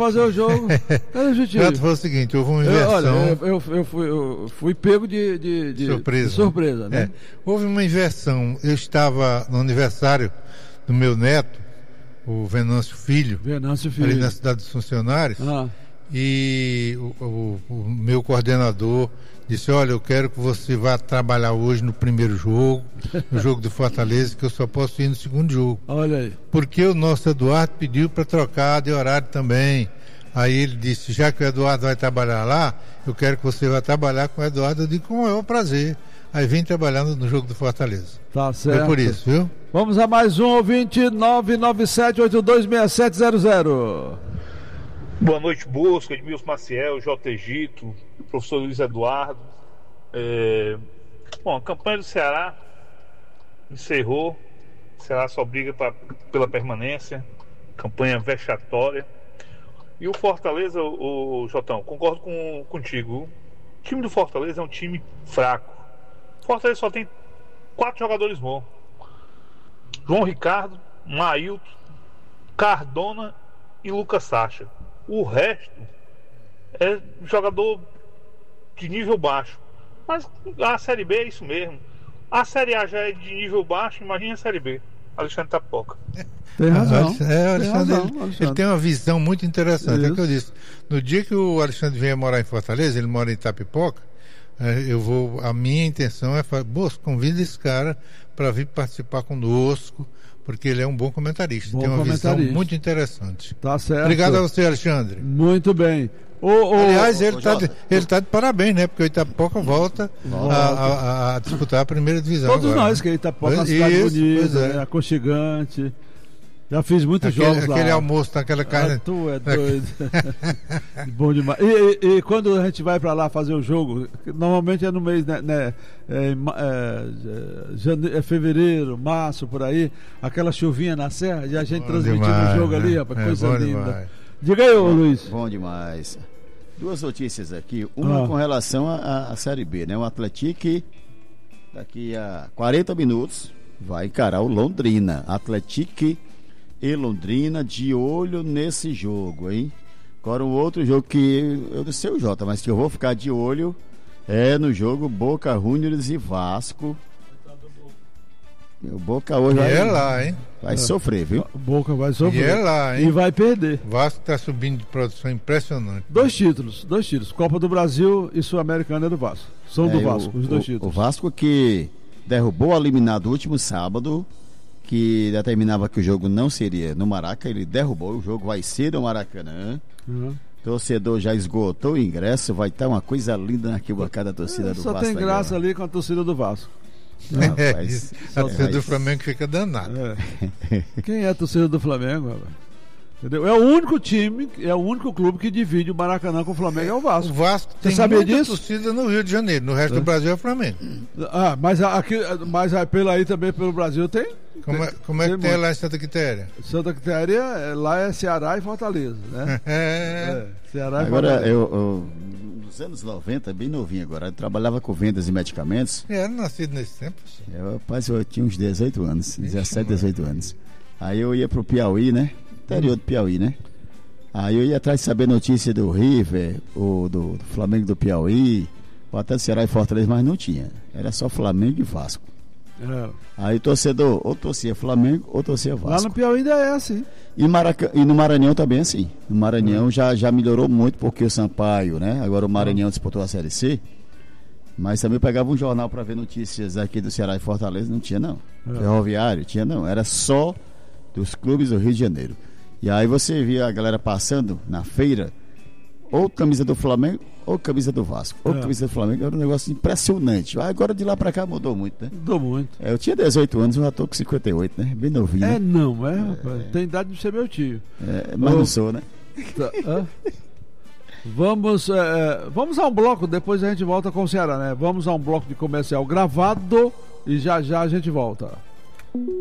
fazer o jogo. Cadê Jutinho? Foi o seguinte, houve uma inversão. Eu fui pego de surpresa, né? Houve uma inversão. Eu estava no aniversário do meu neto, o Venâncio Filho, ali na Cidade dos Funcionários, e o meu coordenador disse: olha, eu quero que você vá trabalhar hoje no primeiro jogo, no jogo do Fortaleza, que eu só posso ir no segundo jogo. Olha aí. Porque o nosso Eduardo pediu para trocar de horário também. Aí ele disse: já que o Eduardo vai trabalhar lá, eu quero que você vá trabalhar com o Eduardo. Eu digo: com o maior prazer. Aí vem trabalhando no jogo do Fortaleza. Tá certo. Foi por isso, viu? Vamos a mais um ouvinte, 997826700. Boa noite, Bosco, Edmilson Maciel, J. Egito, professor Luiz Eduardo. Bom, a campanha do Ceará encerrou. O Ceará só briga pela permanência. Campanha vexatória. E o Fortaleza, o Jotão, concordo contigo. O time do Fortaleza é um time fraco. O Fortaleza só tem 4 jogadores bons: João Ricardo, Mailton, Cardona e Lucas Sacha. O resto é jogador de nível baixo. Mas a Série B é isso mesmo. A Série A já é de nível baixo, imagina a Série B. Alexandre Tapipoca. Tem razão. Alexandre, ele tem uma visão muito interessante. É o que eu disse. No dia que o Alexandre vier morar em Fortaleza, ele mora em Tapipoca, a minha intenção é falar: convida esse cara para vir participar conosco, porque ele é um bom comentarista. Tem uma visão muito interessante. Tá certo. Obrigado a você, Alexandre. Muito bem. Aliás, ele está de parabéns, né? Porque o Itapipoca volta a disputar a primeira divisão. Todos agora, nós, que Itapipoca é uma cidade bonita, aconchegante. Já fiz muitos jogos lá. Aquele almoço naquela carne. Tu é doido. Bom demais. E quando a gente vai pra lá fazer o jogo, normalmente é no mês, né? Fevereiro, março, por aí, aquela chuvinha na serra, e a gente transmitindo o jogo ali, rapaz, coisa linda. Demais. Diga aí, Luiz. Bom demais. 2 notícias aqui. Uma com relação à Série B, né? O Atlético, daqui a 40 minutos, vai encarar o Londrina. Atlético e Londrina de olho nesse jogo, hein? Agora um outro jogo que eu não sei o Jota, mas que eu vou ficar de olho é no jogo Boca Juniors e Vasco. O Boca hoje vai sofrer, viu? O Boca vai sofrer. E é lá, hein? E vai perder. O Vasco está subindo de produção impressionante. 2 títulos. Copa do Brasil e Sul-Americana é do Vasco. São do Vasco, os 2 títulos. O Vasco que derrubou a eliminado no último sábado, que determinava que o jogo não seria no Maraca, ele derrubou, o jogo vai ser no Maracanã. Torcedor já esgotou o ingresso, vai estar uma coisa linda na arquibancada da torcida do Vasco. Só tem graça ali com a torcida do Vasco. A torcida do Flamengo fica danada. Quem é a torcida do Flamengo, rapaz? Entendeu? É o único time, é o único clube que divide o Maracanã com o Flamengo, é o Vasco. O Vasco tem muita torcida no Rio de Janeiro, no resto do Brasil é o Flamengo. Mas pela aí também, pelo Brasil tem. Como é que tem lá em Santa Quitéria? Santa Quitéria, lá é Ceará e Fortaleza, né? Ceará e Fortaleza. Agora, eu nos anos 90, bem novinho agora, eu trabalhava com vendas de medicamentos. Era nascido nesse tempo? Eu tinha uns 18 anos, 17, 18 anos. Aí eu ia pro Piauí, né? Interior do Piauí, né? Aí eu ia atrás de saber notícia do River, ou do Flamengo do Piauí, ou até do Ceará e Fortaleza, mas não tinha. Era só Flamengo e Vasco. Aí o torcedor ou torcia Flamengo ou torcia Vasco. Lá no Piauí ainda é assim. E no Maranhão também é assim. No Maranhão já melhorou muito, porque o Sampaio, né? Agora o Maranhão disputou a Série C. Mas também eu pegava um jornal para ver notícias aqui do Ceará e Fortaleza, não tinha não. Ferroviário, tinha não. Era só dos clubes do Rio de Janeiro. E aí você via a galera passando na feira, ou camisa do Flamengo, ou camisa do Vasco, ou camisa do Flamengo. Era um negócio impressionante. Agora de lá pra cá mudou muito, né? Mudou muito. Eu tinha 18 anos, eu já tô com 58, né? Bem novinho. Rapaz. Tem idade de ser meu tio. Mas não sou, né? Vamos a um bloco, depois a gente volta com o Ceará, né? Vamos a um bloco de comercial gravado e já a gente volta.